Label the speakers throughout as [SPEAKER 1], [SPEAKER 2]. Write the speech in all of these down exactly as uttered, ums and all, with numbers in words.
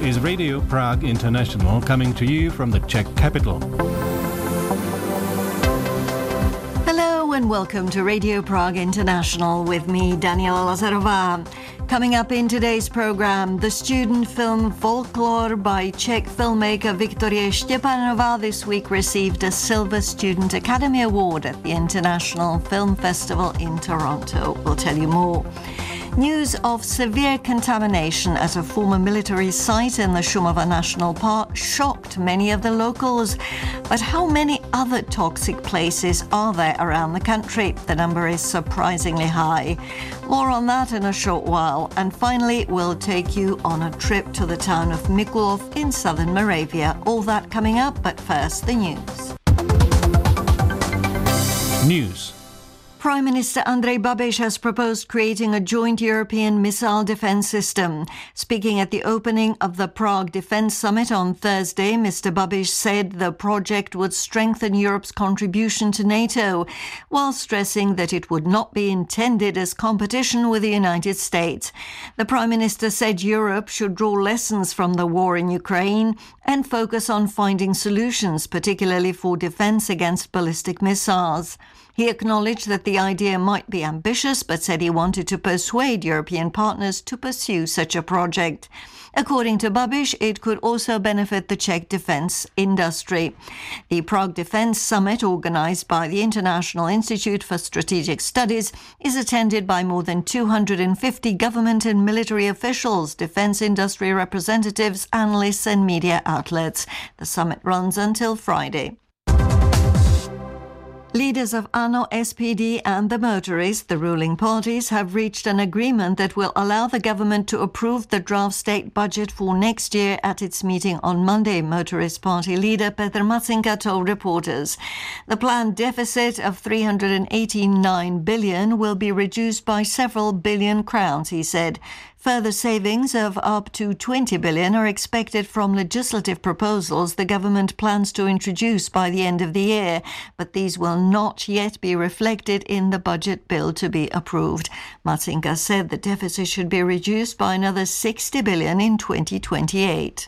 [SPEAKER 1] is Radio Prague International, coming to you from the Czech capital.
[SPEAKER 2] Hello and welcome to Radio Prague International with me, Daniela Lazarová. Coming up in today's program, the student film Folklore by Czech filmmaker Viktorie Štěpánová this week received a Silver Student Academy Award at the International Film Festival in Toronto. We'll tell you more. News of severe contamination at a former military site in the Šumava National Park shocked many of the locals. But how many other toxic places are there around the country? The number is surprisingly high. More on that in a short while. And finally, we'll take you on a trip to the town of Mikulov in southern Moravia. All that coming up, but first the news.
[SPEAKER 1] News.
[SPEAKER 2] Prime Minister Andrej Babiš has proposed creating a joint European missile defence system. Speaking at the opening of the Prague Defence Summit on Thursday, Mister Babiš said the project would strengthen Europe's contribution to NATO, while stressing that it would not be intended as competition with the United States. The Prime Minister said Europe should draw lessons from the war in Ukraine and focus on finding solutions, particularly for defence against ballistic missiles. He acknowledged that the idea might be ambitious, but said he wanted to persuade European partners to pursue such a project. According to Babiš, it could also benefit the Czech defence industry. The Prague Defence Summit, organised by the International Institute for Strategic Studies, is attended by more than two hundred fifty government and military officials, defence industry representatives, analysts and media outlets. The summit runs until Friday. Leaders of ANO, S P D and the Motorists, the ruling parties, have reached an agreement that will allow the government to approve the draft state budget for next year at its meeting on Monday, Motorist Party leader Petr Matzinka told reporters. The planned deficit of three hundred eighty-nine billion will be reduced by several billion crowns, he said. Further savings of up to twenty billion are expected from legislative proposals the government plans to introduce by the end of the year, but these will not yet be reflected in the budget bill to be approved. Matzinka said the deficit should be reduced by another sixty billion in twenty twenty-eight.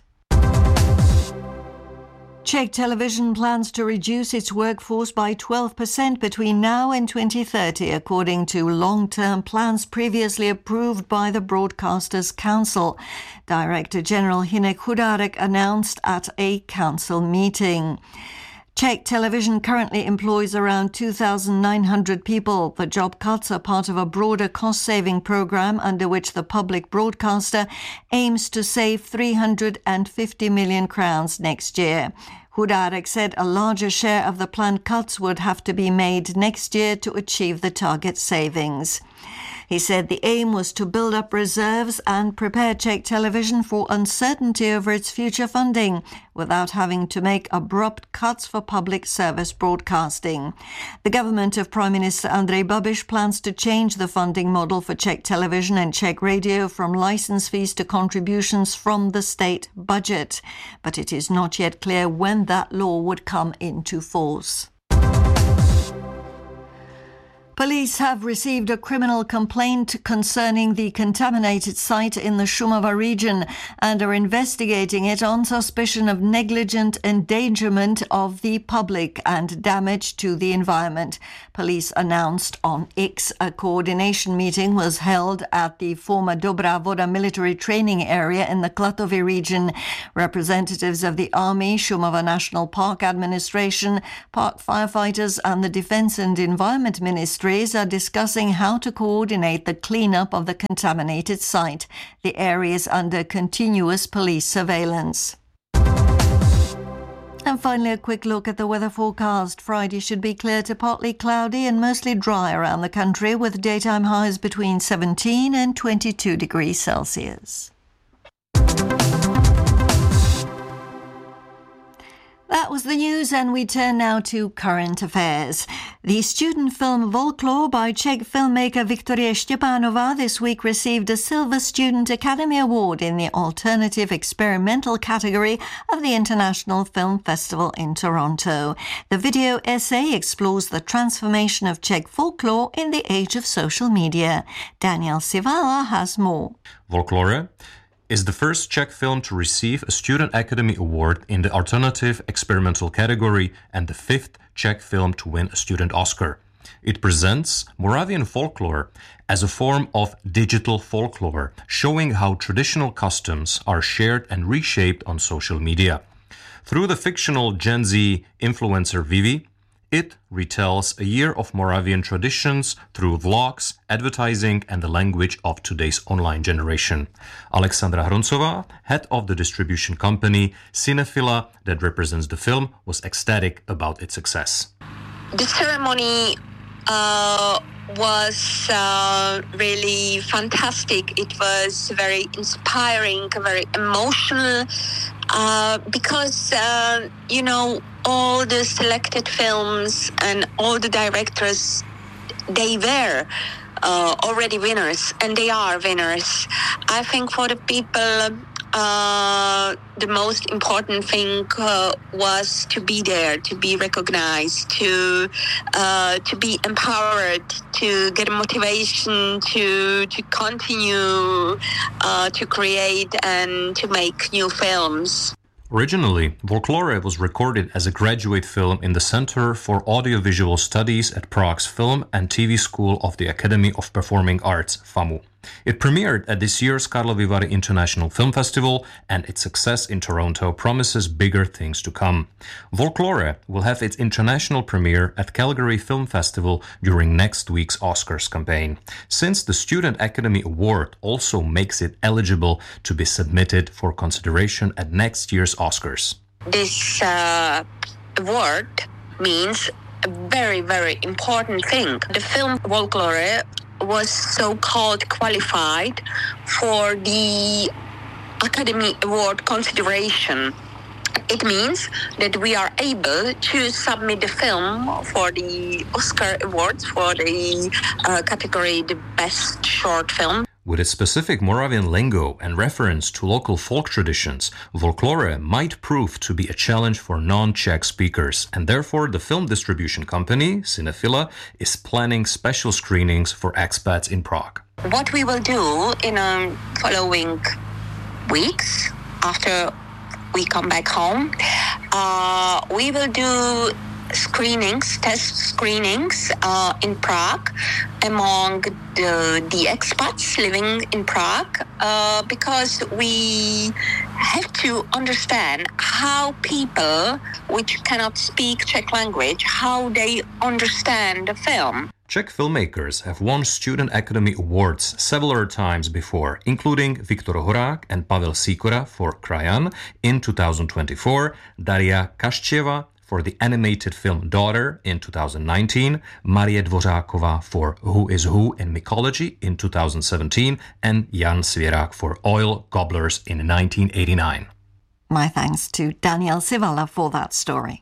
[SPEAKER 2] Czech Television plans to reduce its workforce by twelve percent between now and twenty thirty, according to long-term plans previously approved by the Broadcasters' Council. Director General Hynek Chudárek announced at a council meeting. Czech Television currently employs around two thousand nine hundred people. The job cuts are part of a broader cost-saving program under which the public broadcaster aims to save three hundred fifty million crowns next year. Chudárek said a larger share of the planned cuts would have to be made next year to achieve the target savings. He said the aim was to build up reserves and prepare Czech Television for uncertainty over its future funding without having to make abrupt cuts for public service broadcasting. The government of Prime Minister Andrej Babiš plans to change the funding model for Czech Television and Czech Radio from license fees to contributions from the state budget. But it is not yet clear when that law would come into force. Police have received a criminal complaint concerning the contaminated site in the Šumava region and are investigating it on suspicion of negligent endangerment of the public and damage to the environment. Police announced on X a coordination meeting was held at the former Dobrá Voda military training area in the Klatovy region. Representatives of the Army, Šumava National Park Administration, park firefighters and the Defence and Environment Ministry are discussing how to coordinate the cleanup of the contaminated site. The area is under continuous police surveillance. And finally, a quick look at the weather forecast. Friday should be clear to partly cloudy and mostly dry around the country, with daytime highs between seventeen and twenty-two degrees Celsius. That was the news, and we turn now to current affairs. The student film Folklore by Czech filmmaker Viktorie Štěpánová this week received a Silver Student Academy Award in the Alternative Experimental category of the International Film Festival in Toronto. The video essay explores the transformation of Czech folklore in the age of social media. Daniel Sivala has more.
[SPEAKER 3] Folklore is the first Czech film to receive a Student Academy Award in the Alternative Experimental category and the fifth Czech film to win a Student Oscar. It presents Moravian folklore as a form of digital folklore, showing how traditional customs are shared and reshaped on social media. Through the fictional Gen Z influencer Vivi, it retells a year of Moravian traditions through vlogs, advertising, and the language of today's online generation. Alexandra Hroncová, head of the distribution company Cinefila that represents the film, was ecstatic about its success.
[SPEAKER 4] The ceremony uh, was uh, really fantastic. It was very inspiring, very emotional, uh, because, uh, you know, all the selected films and all the directors, they were uh, already winners, and they are winners. I think for the people, uh, the most important thing uh, was to be there, to be recognized, to uh, to be empowered, to get motivation to to continue uh, to create and to make new films.
[SPEAKER 3] Originally, Folklore was recorded as a graduate film in the Center for Audiovisual Studies at Prague's Film and T V School of the Academy of Performing Arts, FAMU. It premiered at this year's Karlovy Vary International Film Festival, and its success in Toronto promises bigger things to come. Folklore will have its international premiere at Calgary Film Festival during next week's Oscars campaign, since the Student Academy Award also makes it eligible to be submitted for consideration at next year's Oscars.
[SPEAKER 4] This uh, award means a very, very important thing. The film Folklore was so-called qualified for the Academy Award consideration. It means that we are able to submit the film for the Oscar Awards for the uh, category the Best Short Film.
[SPEAKER 3] With its specific Moravian lingo and reference to local folk traditions, Folklore might prove to be a challenge for non-Czech speakers, and therefore the film distribution company, Cinefila, is planning special screenings for expats in Prague.
[SPEAKER 4] What we will do in the following weeks, after we come back home, uh, we will do screenings, test screenings uh, in Prague among the, the expats living in Prague, uh, because we have to understand how people which cannot speak Czech language, how they understand the film.
[SPEAKER 3] Czech filmmakers have won Student Academy Awards several times before, including Viktor Horák and Pavel Sikora for Krajan in two thousand twenty-four, Daria Kaščeva for the animated film Daughter in two thousand nineteen, Marie Dvořáková for Who is Who in Mycology in two thousand seventeen, and Jan Svěrák for Oil Gobblers in nineteen eighty-nine.
[SPEAKER 2] My thanks to Daniel Sivala for that story.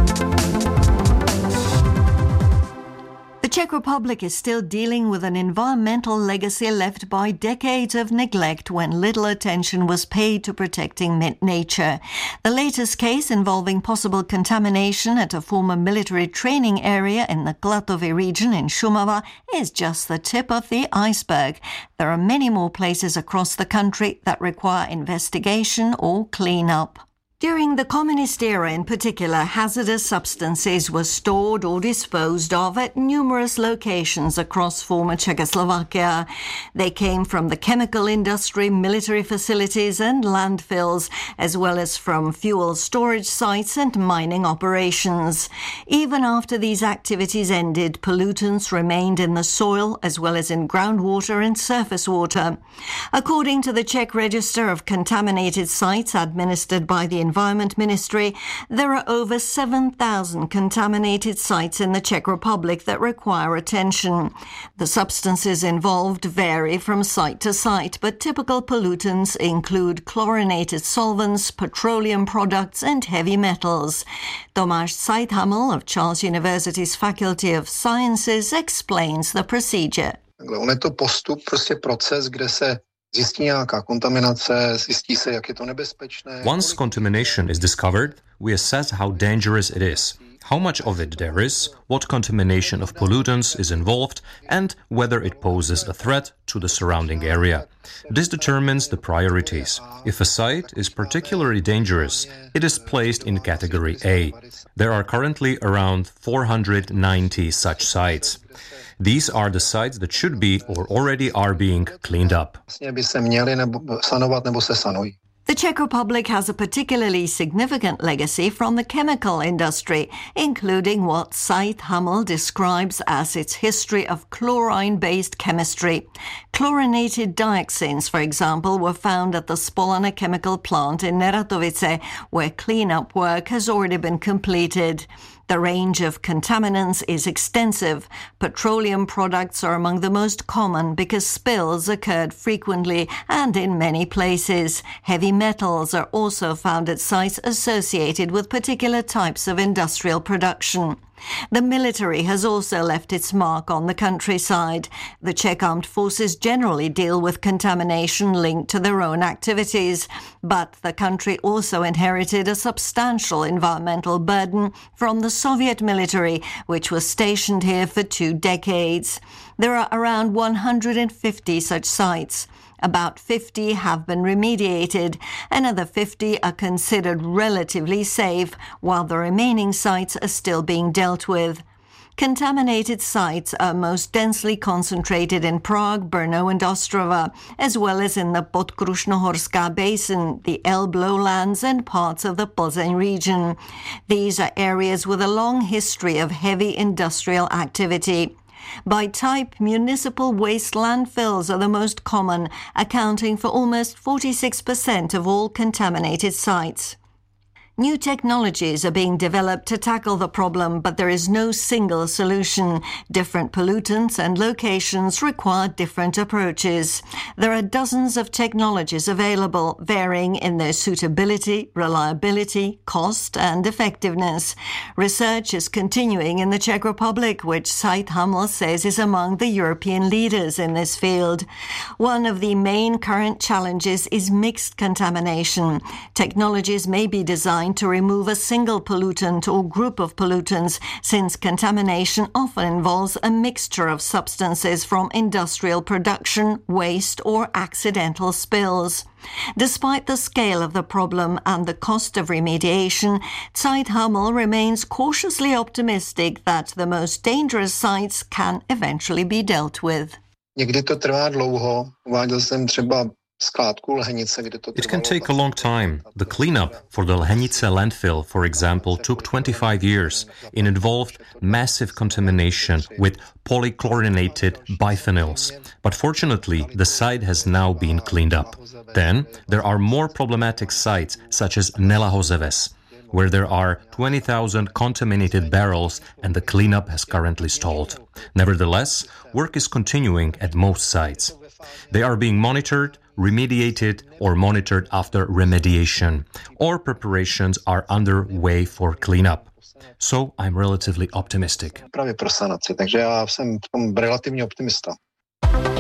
[SPEAKER 2] The Czech Republic is still dealing with an environmental legacy left by decades of neglect when little attention was paid to protecting nature. The latest case involving possible contamination at a former military training area in the Klatovy region in Šumava is just the tip of the iceberg. There are many more places across the country that require investigation or clean-up. During the communist era in particular, hazardous substances were stored or disposed of at numerous locations across former Czechoslovakia. They came from the chemical industry, military facilities and landfills, as well as from fuel storage sites and mining operations. Even after these activities ended, pollutants remained in the soil as well as in groundwater and surface water. According to the Czech Register of Contaminated Sites administered by the Environment Ministry, there are over seven thousand contaminated sites in the Czech Republic that require attention. The substances involved vary from site to site, but typical pollutants include chlorinated solvents, petroleum products and heavy metals. Tomáš Zeithaml of Charles University's Faculty of Sciences explains the procedure.
[SPEAKER 5] On je to postup, prostě proces, kde se
[SPEAKER 3] Once contamination is discovered, we assess how dangerous it is, how much of it there is, what contamination of pollutants is involved, and whether it poses a threat to the surrounding area. This determines the priorities. If a site is particularly dangerous, it is placed in category A. There are currently around four hundred ninety such sites. These are the sites that should be or already are being cleaned up.
[SPEAKER 2] The Czech Republic has a particularly significant legacy from the chemical industry, including what Said Hamel describes as its history of chlorine-based chemistry. Chlorinated dioxins, for example, were found at the Spolana chemical plant in Neratovice, where cleanup work has already been completed. The range of contaminants is extensive. Petroleum products are among the most common because spills occurred frequently and in many places. Heavy metals are also found at sites associated with particular types of industrial production. The military has also left its mark on the countryside. The Czech armed forces generally deal with contamination linked to their own activities, but the country also inherited a substantial environmental burden from the Soviet military, which was stationed here for two decades. There are around one hundred fifty such sites. About fifty have been remediated. Another fifty are considered relatively safe, while the remaining sites are still being dealt with. Contaminated sites are most densely concentrated in Prague, Brno and Ostrava, as well as in the Podkrušnohorská basin, the Elbe lowlands and parts of the Plzeň region. These are areas with a long history of heavy industrial activity. By type, municipal waste landfills are the most common, accounting for almost forty-six percent of all contaminated sites. New technologies are being developed to tackle the problem, but there is no single solution. Different pollutants and locations require different approaches. There are dozens of technologies available, varying in their suitability, reliability, cost, and effectiveness. Research is continuing in the Czech Republic, which Said Hamel says is among the European leaders in this field. One of the main current challenges is mixed contamination. Technologies may be designed to remove a single pollutant or group of pollutants, since contamination often involves a mixture of substances from industrial production, waste, or accidental spills. Despite the scale of the problem and the cost of remediation, Said Hamel remains cautiously optimistic that the most dangerous sites can eventually be dealt with.
[SPEAKER 3] Někdy to trvá dlouho. Uváděl jsem třeba It can take a long time. The cleanup for the Lhenice landfill, for example, took twenty-five years. It involved massive contamination with polychlorinated biphenyls. But fortunately, the site has now been cleaned up. Then, there are more problematic sites, such as Nelahozeves, where there are twenty thousand contaminated barrels and the cleanup has currently stalled. Nevertheless, work is continuing at most sites. They are being monitored, remediated, or monitored after remediation, or preparations are underway for cleanup. So I'm relatively optimistic.
[SPEAKER 5] Právě pro sanaci, takže já jsem v tom relativně optimista.